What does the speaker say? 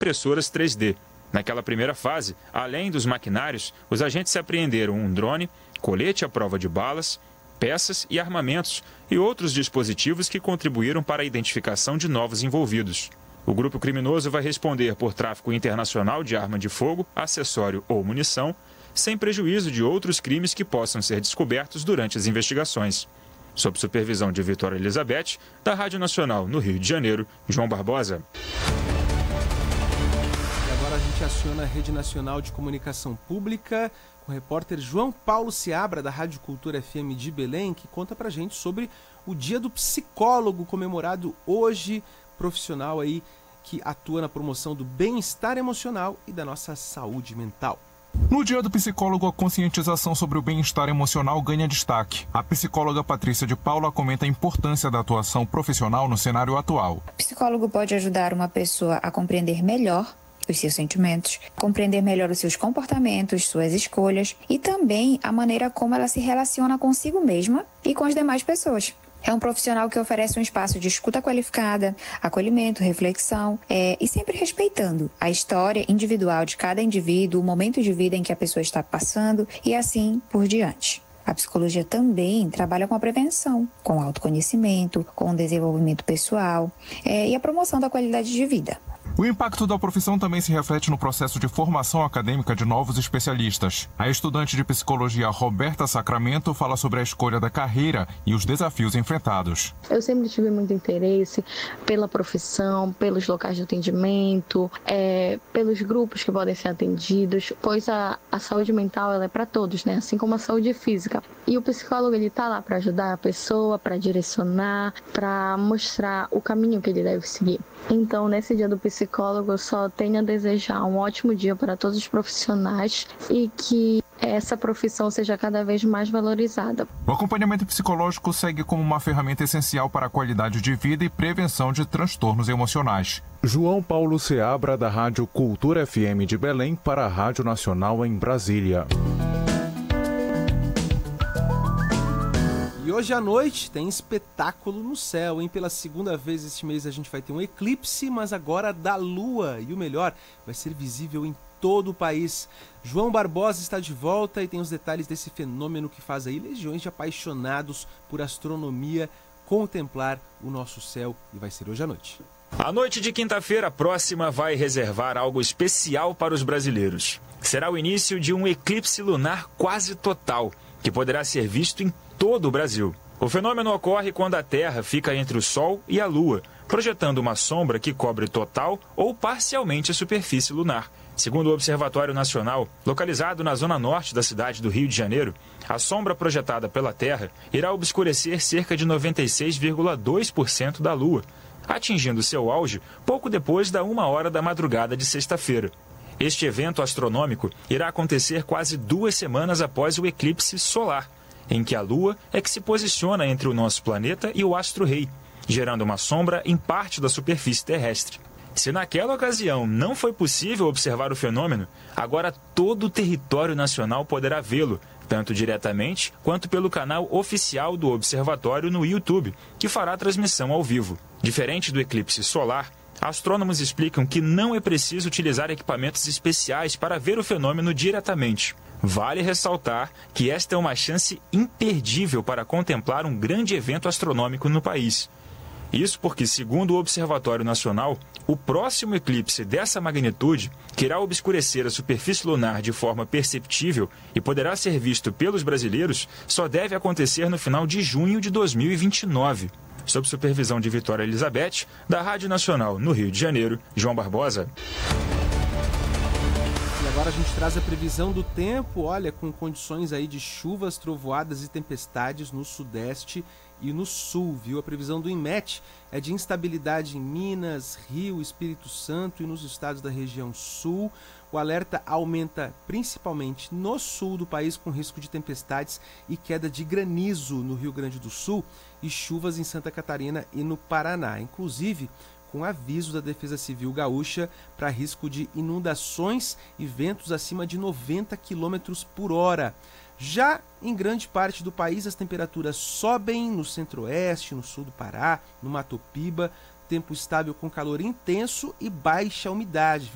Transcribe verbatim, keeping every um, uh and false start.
impressoras três D. Naquela primeira fase, além dos maquinários, os agentes apreenderam um drone, colete à prova de balas, peças e armamentos e outros dispositivos que contribuíram para a identificação de novos envolvidos. O grupo criminoso vai responder por tráfico internacional de arma de fogo, acessório ou munição, sem prejuízo de outros crimes que possam ser descobertos durante as investigações. Sob supervisão de Vitória Elizabeth, da Rádio Nacional no Rio de Janeiro, João Barbosa. E agora a gente aciona a Rede Nacional de Comunicação Pública com o repórter João Paulo Seabra, da Rádio Cultura F M de Belém, que conta pra gente sobre o Dia do Psicólogo, comemorado hoje, profissional aí que atua na promoção do bem-estar emocional e da nossa saúde mental. No Dia do Psicólogo, a conscientização sobre o bem-estar emocional ganha destaque. A psicóloga Patrícia de Paula comenta a importância da atuação profissional no cenário atual. O psicólogo pode ajudar uma pessoa a compreender melhor os seus sentimentos, compreender melhor os seus comportamentos, suas escolhas e também a maneira como ela se relaciona consigo mesma e com as demais pessoas. É um profissional que oferece um espaço de escuta qualificada, acolhimento, reflexão é, e sempre respeitando a história individual de cada indivíduo, o momento de vida em que a pessoa está passando e assim por diante. A psicologia também trabalha com a prevenção, com o autoconhecimento, com o desenvolvimento pessoal é, e a promoção da qualidade de vida. O impacto da profissão também se reflete no processo de formação acadêmica de novos especialistas. A estudante de psicologia Roberta Sacramento fala sobre a escolha da carreira e os desafios enfrentados. Eu sempre tive muito interesse pela profissão, pelos locais de atendimento, é, pelos grupos que podem ser atendidos, pois a, a saúde mental ela é para todos, né? Assim como a saúde física. E o psicólogo ele está lá para ajudar a pessoa, para direcionar, para mostrar o caminho que ele deve seguir. Então, nesse dia do psicólogo, eu só tenho a desejar um ótimo dia para todos os profissionais e que essa profissão seja cada vez mais valorizada. O acompanhamento psicológico segue como uma ferramenta essencial para a qualidade de vida e prevenção de transtornos emocionais. João Paulo Seabra, da Rádio Cultura F M de Belém, para a Rádio Nacional em Brasília. E hoje à noite tem espetáculo no céu, hein? Pela segunda vez este mês a gente vai ter um eclipse, mas agora da Lua. E o melhor, vai ser visível em todo o país. João Barbosa está de volta e tem os detalhes desse fenômeno que faz aí legiões de apaixonados por astronomia contemplar o nosso céu. E vai ser hoje à noite. A noite de quinta-feira próxima vai reservar algo especial para os brasileiros. Será o início de um eclipse lunar quase total, que poderá ser visto em todo o Brasil. O fenômeno ocorre quando a Terra fica entre o Sol e a Lua, projetando uma sombra que cobre total ou parcialmente a superfície lunar. Segundo o Observatório Nacional, localizado na zona norte da cidade do Rio de Janeiro, a sombra projetada pela Terra irá obscurecer cerca de noventa e seis vírgula dois por cento da Lua, atingindo seu auge pouco depois da uma hora da madrugada de sexta-feira. Este evento astronômico irá acontecer quase duas semanas após o eclipse solar, em que a Lua é que se posiciona entre o nosso planeta e o astro-rei, gerando uma sombra em parte da superfície terrestre. Se naquela ocasião não foi possível observar o fenômeno, agora todo o território nacional poderá vê-lo, tanto diretamente quanto pelo canal oficial do observatório no YouTube, que fará transmissão ao vivo. Diferente do eclipse solar, astrônomos explicam que não é preciso utilizar equipamentos especiais para ver o fenômeno diretamente. Vale ressaltar que esta é uma chance imperdível para contemplar um grande evento astronômico no país. Isso porque, segundo o Observatório Nacional, o próximo eclipse dessa magnitude, que irá obscurecer a superfície lunar de forma perceptível e poderá ser visto pelos brasileiros, só deve acontecer no final de junho de dois mil e vinte e nove. Sob supervisão de Vitória Elizabeth, da Rádio Nacional no Rio de Janeiro, João Barbosa. E agora a gente traz a previsão do tempo, olha, com condições aí de chuvas, trovoadas e tempestades no sudeste e no sul, viu? A previsão do INMET é de instabilidade em Minas, Rio, Espírito Santo e nos estados da região sul. O alerta aumenta principalmente no sul do país, com risco de tempestades e queda de granizo no Rio Grande do Sul e chuvas em Santa Catarina e no Paraná, inclusive com aviso da Defesa Civil Gaúcha para risco de inundações e ventos acima de noventa quilômetros por hora. Já em grande parte do país, as temperaturas sobem no centro-oeste, no sul do Pará, no Mato Piba, tempo estável com calor intenso e baixa umidade.